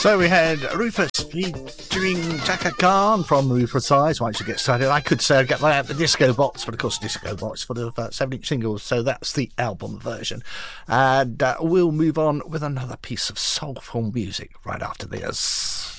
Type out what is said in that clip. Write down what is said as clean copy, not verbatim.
So we had Rufus featuring Chaka Khan from Rufus Eyes. Once you get started, I could say I'd get that out the Disco Box, but of course Disco Box for the 7-inch singles, so that's the album version. And we'll move on with another piece of soulful music right after this.